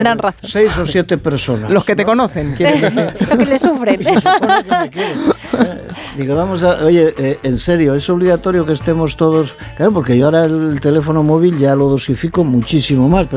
Tendrán razón. 6 o 7 personas. Los que te conocen. Los que le sufren. Se supone que me quieren. Digo, oye, en serio, es obligatorio que estemos todos... Claro, porque yo ahora el teléfono móvil ya lo dosifico muchísimo más, pero